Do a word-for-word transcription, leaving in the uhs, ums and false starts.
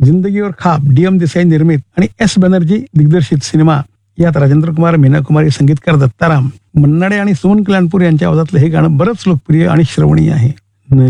जिंदगी और खाब डी एम देसाई निर्मित आणि एस बॅनर्जी दिग्दर्शित सिनेमा यात राजेंद्र कुमार, मीना कुमारी, संगीतकार दत्ताराम, मन्नाडे आणि सुमन कल्याणपूर यांच्या आवाजातलं हे गाणं बरंच लोकप्रिय आणि श्रवणीय आहे.